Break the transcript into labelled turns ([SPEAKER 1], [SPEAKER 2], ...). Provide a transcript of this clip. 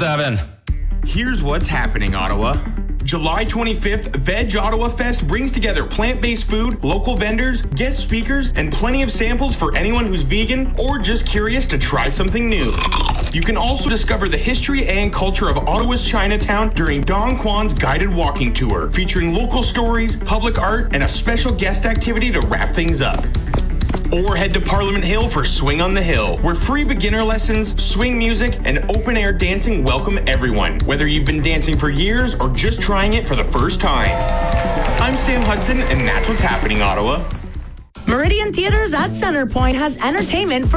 [SPEAKER 1] 7.
[SPEAKER 2] Here's what's happening, Ottawa. July 25th, Veg Ottawa Fest brings together plant-based food, local vendors, guest speakers, and plenty of samples for anyone who's vegan or just curious to try something new. You can also discover the history and culture of Ottawa's Chinatown during Don Kwan's guided walking tour, featuring local stories, public art, and a special guest activity to wrap things up. Or head to Parliament Hill for Swing on the Hill, where free beginner lessons, swing music, and open-air dancing welcome everyone, whether you've been dancing for years or just trying it for the first time. I'm Sam Hudson, and that's what's happening, Ottawa.
[SPEAKER 3] Meridian Theatres at Centerpoint has entertainment for